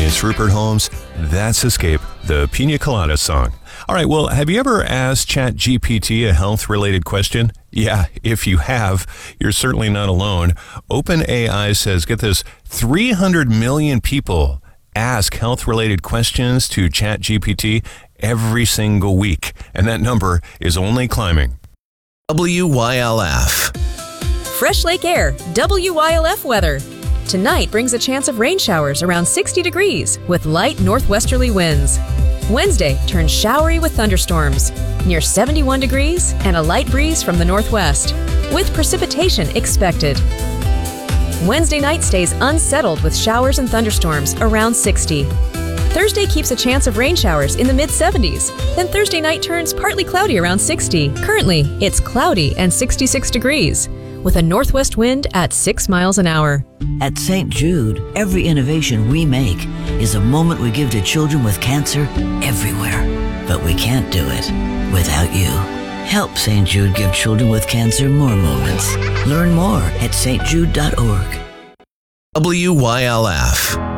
It's Rupert Holmes. That's Escape, the Pina Colada song. All right, well, have you ever asked ChatGPT a health-related question? Yeah, if you have, you're certainly not alone. OpenAI says, get this, 300 million people ask health-related questions to ChatGPT every single week, and that number is only climbing. WYLF. Fresh Lake Air, WYLF weather. Tonight brings a chance of rain showers around 60 degrees with light northwesterly winds. Wednesday turns showery with thunderstorms near 71 degrees and a light breeze from the northwest with precipitation expected. Wednesday night stays unsettled with showers and thunderstorms around 60. Thursday keeps a chance of rain showers in the mid-70s. Then Thursday night turns partly cloudy around 60. Currently, it's cloudy and 66 degrees with a northwest wind at 6 miles an hour. At St. Jude, every innovation we make is a moment we give to children with cancer everywhere. But we can't do it without you. Help St. Jude give children with cancer more moments. Learn more at stjude.org. WYLF.